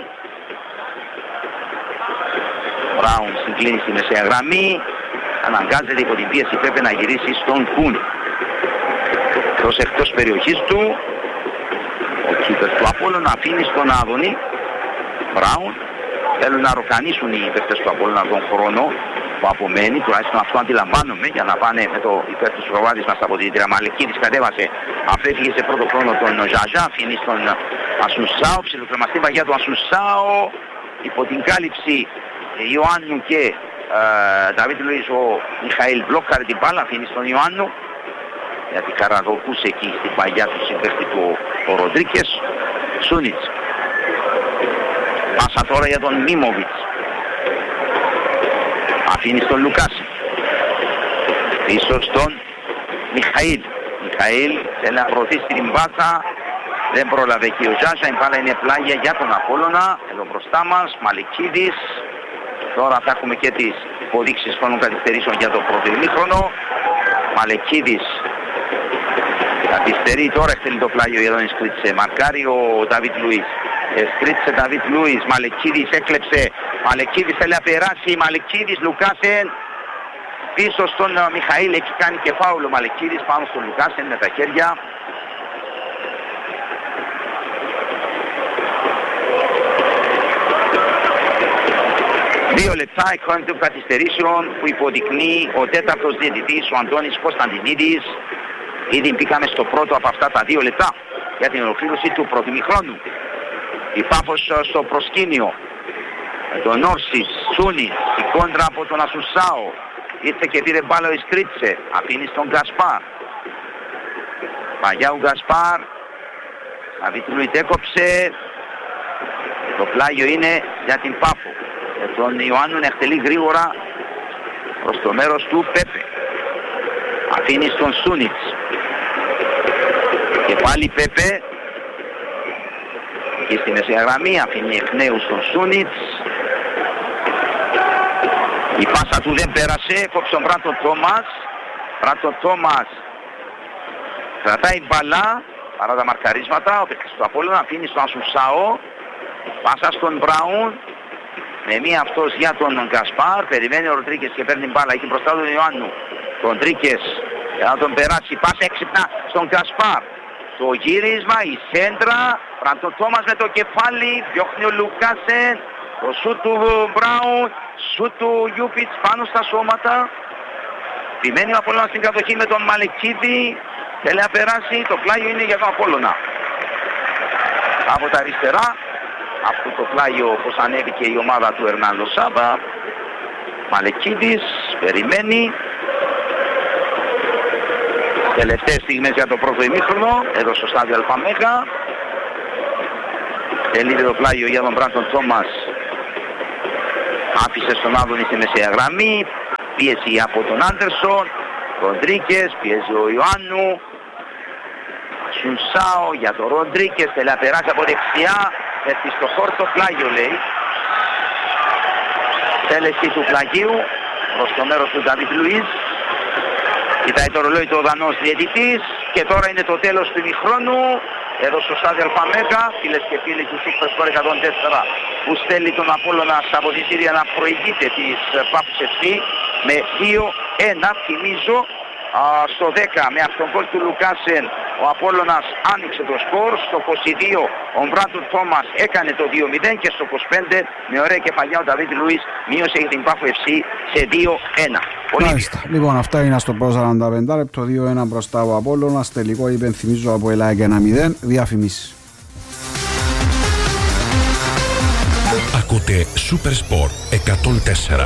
Μπράουν συγκλίνει στη μεσαία γραμμή, αναγκάζεται υπό την πίεση πρέπει να γυρίσει στον Κούν. Προς εκτός περιοχής του, ο κύπερ του Απόλλωνα αφήνει στον Άδωνη. Μπράουν, θέλουν να ροκανίσουν οι παίκτες του Απόλλωνα τον χρόνο που απομένει, τουλάχιστον αυτό αντιλαμβάνομαι, για να πάνε με το υπέρ του προβάδισμα στα αποδητήρια. Μαλεκίδης κατέβασε, αφέφυγε σε πρώτο χρόνο τον Ζαζά, αφήνει στον Ασουνσάο, ψιλοκρεμαστή βαγιά του Ασουνσάο, υπό την κάλυψη Ιωάννου και Νταβίτ Λουίς ο Μιχαήλ μπλόκαρε την μπάλα, αφήνει στον Ιωάννου, γιατί καραδοκούσε εκεί στην παγιά του συμπαίχτη του ο Ροντρίκες. Σούνιτς. Πάσα τώρα για τον Μίμοβιτς. Αφήνει στον Λουκάση. Πίσω στον Μιχαήλ. Μιχαήλ θέλει να προωθήσει την πάσα. Δεν πρόλαβε και ο Ζάζα. Η μπάλα είναι πλάγια για τον Απόλλωνα. Εδώ μπροστά μας. Μαλικίδης. Τώρα θα έχουμε και τις υποδείξεις χρόνων καθυστερήσεων για το πρώτο ημίχρονο. Μαλεκίδης καθυστερεί, τώρα εκτελεί το πλάγιο για τον Εσκρίτσε. Μαρκάρει ο Νταβίτ Λουίς. Εσκρίτσε Νταβίτ Λουίς. Μαλεκίδης έκλεψε. Μαλεκίδης θέλει να περάσει. Μαλεκίδης, Λουκάσεν. Πίσω στον Μιχαήλ, έχει κάνει και φάουλο ο Μαλεκίδης πάνω στον Λουκάσεν με τα χέρια. Δύο λεπτά εκ των καθυστερήσεων που υποδεικνύει ο τέταρτος διαιτητής, ο Αντώνης Κωνσταντινίδης. Ήδη μπήκαμε στο πρώτο από αυτά τα δύο λεπτά για την ολοκλήρωση του πρώτου ημιχρόνου. Η Πάφος στο προσκήνιο. Τον Όρσις, Σούνις, η κόντρα από τον Ασουσάο. Ήρθε και πήρε μπάλα ο Ισκρίτσε. Αφήνει στον Γκασπάρ. Παγιά ο Γκασπάρ. Αβιτρούιτ έκοψε. Το πλάγιο είναι για την Πάφο. Και τον Ιωάννου να εκτελεί γρήγορα προς το μέρος του Πέπε. Αφήνει στον Σούνιτς. Και πάλι Πέπε. Και στη μεσαία γραμμή αφήνει εκ νέου στον Σούνιτς. Η πάσα του δεν πέρασε, κόψε τον Μπράτο Τόμας. Μπράτο Τόμας κρατάει μπαλά παρά τα μαρκαρίσματα. Ο παίκτης του Απόλλωνα αφήνει στον Ασουσάο. Πάσα στον Μπράουν. Με μία αυτός για τον Γκασπάρ. Περιμένει ο Ροντρίκες και παίρνει μπάλα. Εκεί μπροστά του Ιωάννου. Ροντρίκες για να τον περάσει. Πάσα έξυπνα στον Γκασπάρ. Το γύρισμα, η σέντρα. Μπράτο Τόμας με το κεφάλι. Διώχνει ο Λουκάσεν. Το σούτ του Μπράουν. Σούτ του Γιούπιτς πάνω στα σώματα. Επιμένει ο Απόλλωνας στην κατοχή με τον Μαλεκίδη. Θέλει να περάσει. Το πλάγιο είναι για τον Απόλλωνα. Από τα αριστερά. Αυτό το πλάγιο όπως ανέβηκε η ομάδα του Ερνάντο Σάμπα. Μαλεκίδης περιμένει. Τελευταίες στιγμές για το πρώτο ημίχρονο. Εδώ στο στάδιο Αλφα Μέγα. Τελείται το πλάγιο για τον Μπράντον Τόμας. Άφησε στον Άδωνη στη μεσαία γραμμή. Πίεση από τον Άντερσον. Ροντρίκες, πιέζει ο Ιωάννου. Σουνσάο για τον Ροντρίκες. Θέλει να περάσει από δεξιά. Έρθει στο χόρτο, πλάγιο λέει. Τέλεση του πλαγίου προς το μέρος του Νταβίτ Λουίς. Κοιτάει το ρολόι του ο Δανός διαιτητής. Και τώρα είναι το τέλος του ημιχρόνου. Εδώ στο στάδιο Αλφαμέγα, φίλες και φίλοι του Super Sport εκατόν τέσσερα, που στέλνει τον Απόλλωνα από τη Σύρια να προηγείται της Πάφους εφ σι με δύο ένα. Θυμίζω α, στο δέκα με αυτόν γκολ του Λουκάσεν ο Απόλλωνας άνοιξε το σκορ. Στο είκοσι δύο ο Μπράντον Τόμας έκανε το δύο μηδέν και στο είκοσι πέντε με ωραία κεφαλιά ο Νταβίτ Λουίς μείωσε για την Πάφο εφ σι σε δύο ένα. Μάλιστα. Λοιπόν, αυτά είναι στο πρώτο σαράντα πέντε λεπτό, δύο ένα μπροστά ο Απόλλωνας. Τελικό υπενθυμίζω από Ελλάδα και ένα μηδέν. Διαφημίσεις. Ακούτε Super Sport εκατόν τέσσερα.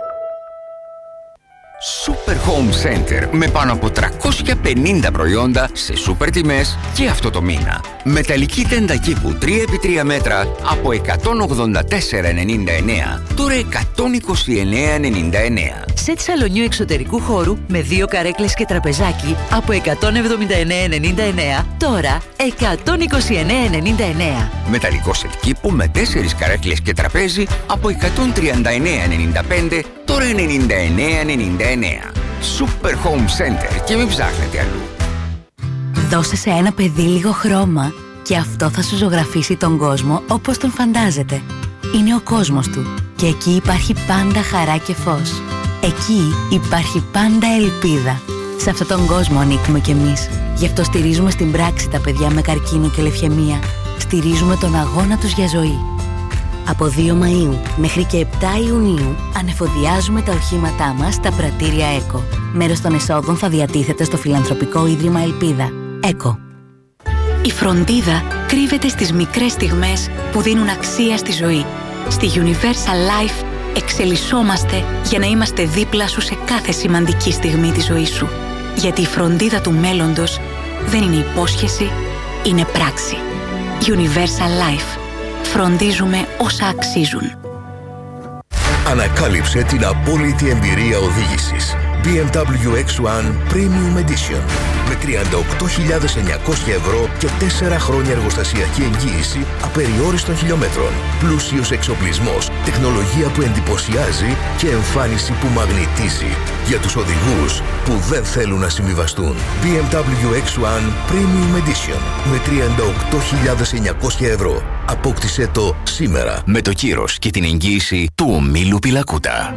Super Home Center με πάνω από τριακόσια πενήντα προϊόντα σε σούπερ τιμές και αυτό το μήνα. Μεταλλική τέντα κήπου τρία επί τρία μέτρα από εκατόν ογδόντα τέσσερα ενενήντα εννέα, τώρα εκατόν είκοσι εννέα ενενήντα εννέα. Σετ σαλονιού εξωτερικού χώρου με δύο καρέκλες και τραπεζάκι από εκατόν εβδομήντα εννέα ενενήντα εννέα, τώρα εκατόν είκοσι εννέα ενενήντα εννέα. Μεταλλικό σετ κήπου με τέσσερις καρέκλες και τραπέζι από εκατόν τριάντα εννέα ενενήντα πέντε, τώρα ενενήντα εννέα ενενήντα εννέα. Super Home Center και μην ψάχνετε αλλού. Δώσε σε ένα παιδί λίγο χρώμα και αυτό θα σου ζωγραφίσει τον κόσμο όπως τον φαντάζεται. Είναι ο κόσμος του και εκεί υπάρχει πάντα χαρά και φως. Εκεί υπάρχει πάντα ελπίδα. Σε αυτόν τον κόσμο ανήκουμε κι εμείς. Γι' αυτό στηρίζουμε στην πράξη τα παιδιά με καρκίνο και λευκαιμία. Στηρίζουμε τον αγώνα τους για ζωή. Από δύο Μαΐου μέχρι και επτά Ιουνίου ανεφοδιάζουμε τα οχήματά μας στα πρατήρια ΕΚΟ. Μέρος των εσόδων θα διατίθεται στο Φιλανθρωπικό Ίδρυμα Ελπίδα. ΕΚΟ. Η φροντίδα κρύβεται στις μικρές στιγμές που δίνουν αξία στη ζωή. Στη Universal Life εξελισσόμαστε για να είμαστε δίπλα σου σε κάθε σημαντική στιγμή της ζωής σου. Γιατί η φροντίδα του μέλλοντος δεν είναι υπόσχεση, είναι πράξη. Universal Life. Φροντίζουμε όσα αξίζουν. Ανακάλυψε την απόλυτη εμπειρία οδήγησης. μπι εμ ντάμπλιου εξ ουάν Premium Edition με τριάντα οκτώ χιλιάδες εννιακόσια ευρώ και τέσσερα χρόνια εργοστασιακή εγγύηση απεριόριστων χιλιόμετρων. Πλούσιος εξοπλισμός, τεχνολογία που εντυπωσιάζει και εμφάνιση που μαγνητίζει. Για τους οδηγούς που δεν θέλουν να συμβιβαστούν. μπι εμ ντάμπλιου εξ ουάν Premium Edition με τριάντα οκτώ χιλιάδες εννιακόσια ευρώ. Απόκτησέ το σήμερα Με το κύρος και την εγγύηση του ομίλου Πιλακούτα.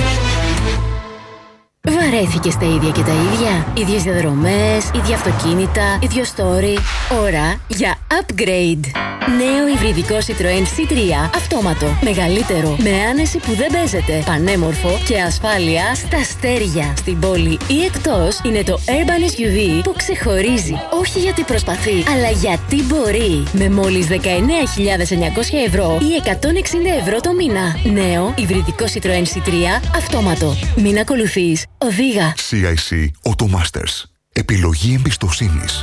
Βαρέθηκες τα ίδια και τα ίδια. Ίδιες διαδρομές, ίδια αυτοκίνητα, ίδιο story. Ώρα για upgrade. Νέο υβριδικό Citroën σι τρία αυτόματο. Μεγαλύτερο, με άνεση που δεν παίζεται. Πανέμορφο και ασφάλεια στα αστέρια. Στην πόλη ή εκτός είναι το Urban ες γιου βι που ξεχωρίζει. Όχι γιατί προσπαθεί, αλλά γιατί μπορεί. Με μόλις δεκαεννέα χιλιάδες εννιακόσια ευρώ ή εκατόν εξήντα ευρώ το μήνα. Νέο υβριδικό Citroën σι τρία αυτόματο. Μην ακολουθείς. Οδήγα. σι άι σι Auto Masters. Επιλογή εμπιστοσύνης.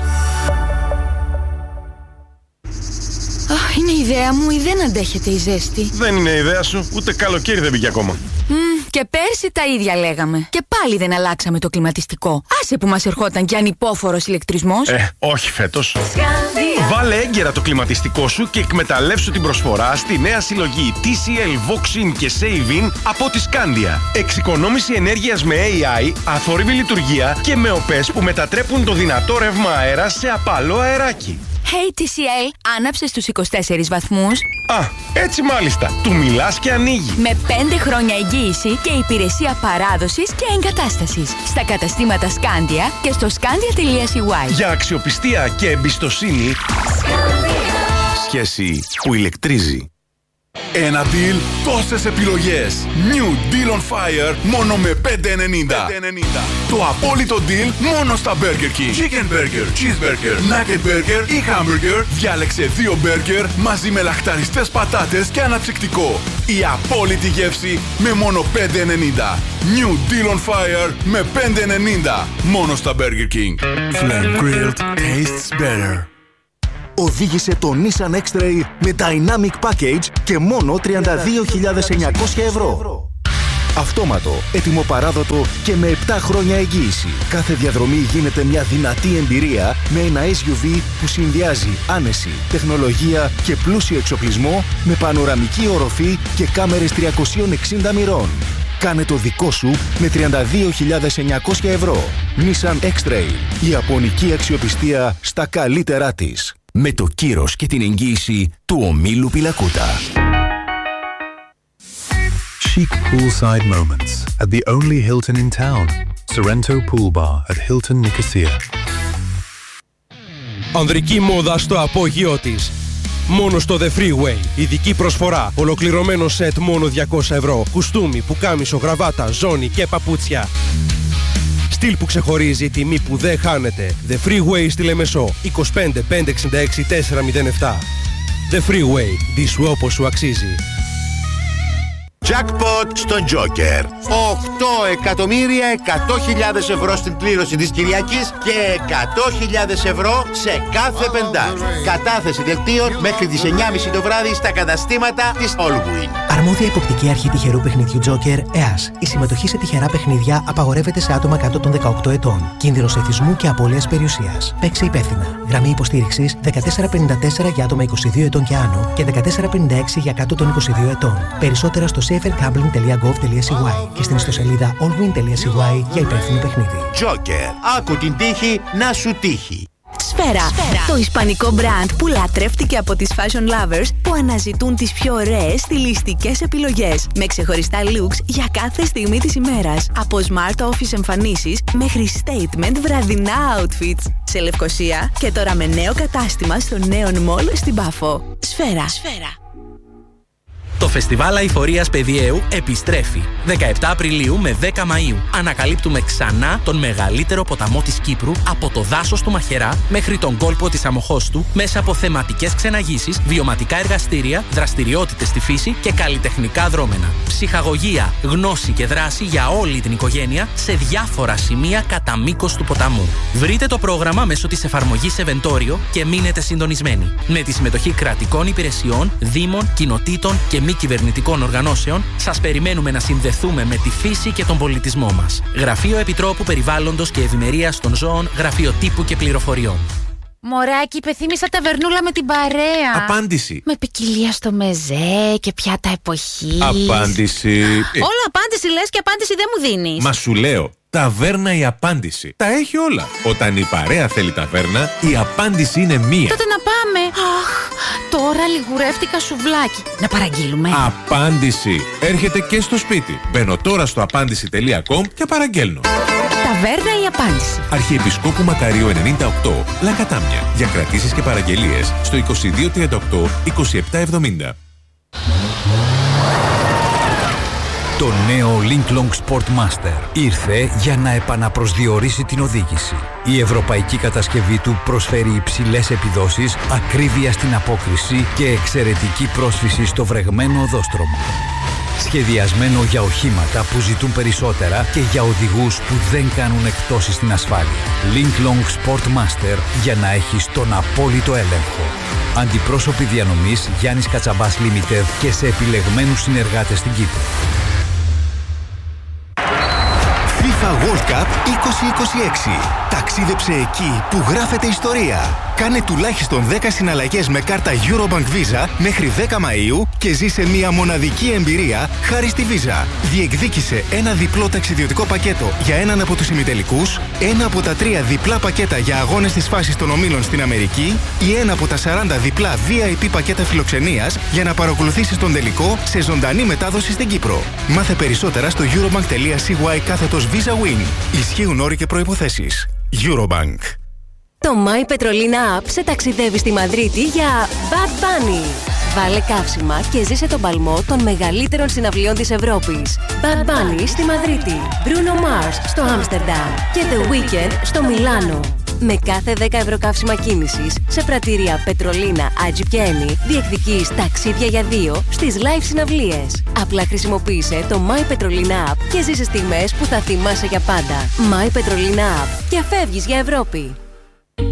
Αχ, είναι ιδέα μου ή δεν αντέχεται η ζέστη? Δεν είναι ιδέα σου, ούτε καλοκαίρι δεν μπήκε ακόμα. Mm, και πέρσι τα ίδια λέγαμε. Και πάλι δεν αλλάξαμε το κλιματιστικό. Άσε που μας ερχόταν κι ανυπόφορος ηλεκτρισμός. Ε, όχι φέτος. Βάλε έγκαιρα το κλιματιστικό σου και εκμεταλλεύσου την προσφορά στη νέα συλλογή τι σι ελ, Voxin και Savin από τη Scandia. Εξοικονόμηση ενέργειας με έι άι, αθόρυβη λειτουργία και με οπές που μετατρέπουν το δυνατό ρεύμα αέρα σε απαλό αεράκι. Hey τι σι ελ, άναψε στους είκοσι τέσσερις βαθμούς. Α, έτσι μάλιστα. Του μιλάς και ανοίγει. Με πέντε χρόνια εγγύηση και υπηρεσία παράδοσης και εγκατάστασης. Στα καταστήματα Scandia και στο scandia τελεία σι γουάι. Για αξιοπιστία και εμπιστοσύνη. Scandia. Σχέση που ηλεκτρίζει. Ένα deal, τόσες επιλογές. New Deal on Fire μόνο με πέντε ενενήντα. Το απόλυτο deal μόνο στα Burger King. Chicken Burger, Cheeseburger, Nugget Burger ή Hamburger. Διάλεξε δύο burger μαζί με λαχταριστές πατάτες και αναψυκτικό. Η απόλυτη γεύση με μόνο πέντε ενενήντα. New Deal on Fire με πέντε ενενήντα. Μόνο στα Burger King. Flame Grilled tastes better. οδήγησε το Nissan X-Trail με Dynamic Package και μόνο τριάντα δύο χιλιάδες εννιακόσια ευρώ. Αυτόματο, έτοιμο παράδοτο και με επτά χρόνια εγγύηση. Κάθε διαδρομή γίνεται μια δυνατή εμπειρία με ένα ες γιου βι που συνδυάζει άνεση, τεχνολογία και πλούσιο εξοπλισμό με πανοραμική οροφή και κάμερες τριακόσια εξήντα μοιρών. Κάνε το δικό σου με τριάντα δύο χιλιάδες εννιακόσια ευρώ. Nissan X-Trail, η ιαπωνική αξιοπιστία στα καλύτερά της. Με το κύρος και την εγγύηση του ομίλου Πιλακούτα. Chic poolside moments at the only Hilton in town. Sorrento Pool Bar at Hilton Nicosia. Ανδρική μόδα στο απόγειό της. Μόνο στο The Freeway. Ειδική προσφορά. Ολοκληρωμένο σετ μόνο διακόσια ευρώ. Κουστούμι, πουκάμισο, γραβάτα, ζώνη και παπούτσια. Στυλ που ξεχωρίζει, τιμή που δεν χάνεται. The Freeway στη Λεμεσό. είκοσι πέντε πεντακόσια εξήντα έξι τετρακόσια επτά. The Freeway. Δίσου όπως σου αξίζει. Jackpot στον Joker. οκτώ εκατομμύρια εκατό χιλιάδες ευρώ στην κλήρωση της Κυριακής και εκατό χιλιάδες ευρώ σε κάθε πεντάρι. Κατάθεση δελτίων μέχρι τις εννιά και μισή το βράδυ στα καταστήματα της Allwyn. Αρμόδια υποπτική αρχή τυχερού παιχνιδιού Joker, ΕΑΣ. Η συμμετοχή σε τυχερά παιχνίδια απαγορεύεται σε άτομα κάτω των δεκαοκτώ ετών. Κίνδυνος εθισμού και απώλειας περιουσίας. Παίξε υπεύθυνα. Γραμμή υποστήριξης δεκατέσσερα πενήντα τέσσερα για άτομα είκοσι δύο ετών και άνω και δεκατέσσερα πενήντα έξι για κάτω των είκοσι δύο ετών. Περισσότερα στο safer gambling τελεία gov τελεία σι γουάι και στην ιστοσελίδα allwyn τελεία σι γουάι για υπεύθυνο παιχνίδι. Joker. Άκου την τύχη να σου τύχει. Σφαίρα. Σφαίρα. Το ισπανικό μπραντ που λατρεύτηκε από τις fashion lovers που αναζητούν τις πιο ωραίες στιλιστικές επιλογές με ξεχωριστά looks για κάθε στιγμή της ημέρας. Από smart office εμφανίσεις μέχρι statement βραδινά outfits. Σε Λευκοσία και τώρα με νέο κατάστημα στο Neon Mall στην Πάφο. Σφαίρα. Σφαίρα. Το Φεστιβάλ Αειφορίας Παιδιαίου επιστρέφει. δεκαεπτά Απριλίου με δέκα Μαΐου. Ανακαλύπτουμε ξανά τον μεγαλύτερο ποταμό της Κύπρου από το δάσος του Μαχαιρά μέχρι τον κόλπο της Αμοχώστου μέσα από θεματικές ξεναγήσεις, βιωματικά εργαστήρια, δραστηριότητες στη φύση και καλλιτεχνικά δρόμενα. Ψυχαγωγία, γνώση και δράση για όλη την οικογένεια σε διάφορα σημεία κατά μήκος του ποταμού. Βρείτε το πρόγραμμα μέσω της εφαρμογής Eventorio και μείνετε συντονισμένοι. Με τη συμμετοχή κρατικών υπηρεσιών, δήμων, κοινοτήτων και μη κυβερνητικών οργανώσεων, σας περιμένουμε να συνδεθούμε με τη φύση και τον πολιτισμό μας. Γραφείο Επιτρόπου Περιβάλλοντος και Ευημερίας των Ζώων, Γραφείο Τύπου και Πληροφοριών. Μωράκι, υπεθύμησα ταβερνούλα με την παρέα. Απάντηση. Με ποικιλία στο μεζέ και πιάτα εποχής. Απάντηση. Όλο απάντηση λες και απάντηση δεν μου δίνεις. Μα σου λέω, ταβέρνα η απάντηση. Τα έχει όλα. Όταν η παρέα θέλει ταβέρνα, η απάντηση είναι μία. Τότε να πάμε. Αχ, τώρα λιγουρεύτηκα σουβλάκι. Να παραγγείλουμε. Απάντηση. Έρχεται και στο σπίτι. Μπαίνω τώρα στο απάντηση τελεία κομ και παραγγέλνω. Ταβέρνα η απάντηση. Αρχιεπισκόπου Μακαρίου ενενήντα οκτώ, Λακατάμια. Για κρατήσεις και παραγγελίες στο είκοσι δύο τριάντα οκτώ είκοσι επτά εβδομήντα. Το νέο Linklong Sportmaster ήρθε για να επαναπροσδιορίσει την οδήγηση. Η ευρωπαϊκή κατασκευή του προσφέρει υψηλές επιδόσεις, ακρίβεια στην απόκριση και εξαιρετική πρόσφυση στο βρεγμένο οδόστρωμα. Σχεδιασμένο για οχήματα που ζητούν περισσότερα και για οδηγούς που δεν κάνουν εκπτώσεις στην ασφάλεια. Linklong Sportmaster για να έχεις τον απόλυτο έλεγχο. Αντιπρόσωποι διανομής Γιάννης Κατσαμπάς Limited και σε επιλεγμένους συνεργάτες στην Κύπρο. FIFA World Cup είκοσι είκοσι έξι. Ταξίδεψε εκεί που γράφεται ιστορία. Κάνε τουλάχιστον δέκα συναλλαγές με κάρτα Eurobank Visa μέχρι δέκα Μαΐου και ζήσε μια μοναδική εμπειρία χάρη στη Visa. Διεκδίκησε ένα διπλό ταξιδιωτικό πακέτο για έναν από τους ημιτελικούς, ένα από τα τρία διπλά πακέτα για αγώνες της φάσης των ομίλων στην Αμερική ή ένα από τα σαράντα διπλά βι άι πι πακέτα φιλοξενίας για να παρακολουθήσεις τον τελικό σε ζωντανή μετάδοση στην Κύπρο. Μάθε περισσότερα στο eurobank τελεία σι γουάι κάθετος Visa Win. Ισχύουν όροι και προϋποθέσεις. Eurobank. Το My Petrolina App σε ταξιδεύει στη Μαδρίτη για Bad Bunny. Βάλε καύσιμα και ζήσε τον παλμό των μεγαλύτερων συναυλιών της Ευρώπης. Bad Bunny στη Μαδρίτη, Bruno Mars στο Άμστερνταμ και The Weeknd στο Μιλάνο. Με κάθε δέκα ευρώ καύσιμα κίνησης σε πρατήρια Πετρολίνα, Άτζι και Ένι διεκδικείς ταξίδια για δύο στις live συναυλίες. Απλά χρησιμοποίησε το My Petrolina App και ζήσε στιγμές που θα θυμάσαι για πάντα. My Petrolina App και φεύγεις για Ευρώπη.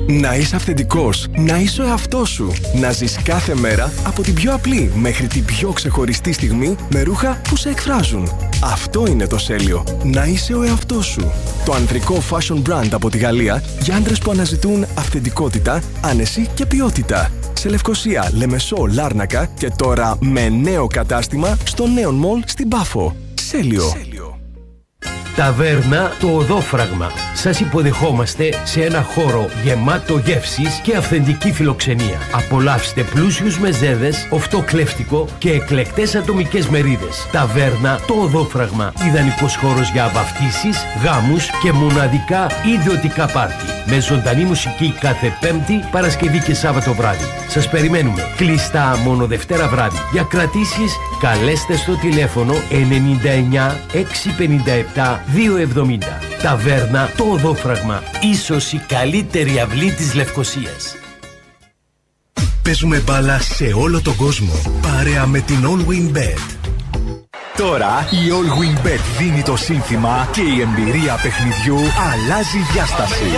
Να είσαι αυθεντικός, να είσαι ο εαυτός σου. Να ζεις κάθε μέρα από την πιο απλή μέχρι την πιο ξεχωριστή στιγμή με ρούχα που σε εκφράζουν. Αυτό είναι το Σέλιο. Να είσαι ο εαυτός σου. Το ανδρικό fashion brand από τη Γαλλία για άντρες που αναζητούν αυθεντικότητα, άνεση και ποιότητα. Σε Λευκοσία, Λεμεσό, Λάρνακα και τώρα με νέο κατάστημα στο Νέον Μολ στην Πάφο. Σέλιο. Ταβέρνα Το Οδόφραγμα. Σας υποδεχόμαστε σε ένα χώρο γεμάτο γεύσεις και αυθεντική φιλοξενία. Απολαύστε πλούσιους μεζέδες, οφτοκλέφτικο και εκλεκτές ατομικές μερίδες. Ταβέρνα Το Οδόφραγμα. Ιδανικός χώρος για βαφτίσεις, γάμους και μοναδικά ιδιωτικά πάρτι. Με ζωντανή μουσική κάθε Πέμπτη, Παρασκευή και Σάββατο βράδυ. Σας περιμένουμε. Κλειστά μόνο Δευτέρα βράδυ. Για κρατήσεις καλέστε στο τηλέφωνο ενενήντα εννιά εξακόσια πενήντα επτά διακόσια εβδομήντα. Ταβέρνα Το Οδόφραγμα. Ίσως η καλύτερη αυλή της Λευκωσίας. Παίζουμε μπάλα σε όλο τον κόσμο. Παρέα με την All Win Bet. Τώρα η All Win Bet δίνει το σύνθημα και η εμπειρία παιχνιδιού αλλάζει διάσταση.